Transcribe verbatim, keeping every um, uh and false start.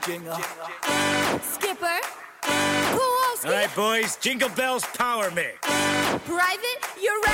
Jingle. Skipper. Kowalski. All right, boys, Jingle Bells Power Mix. Private, you're ready.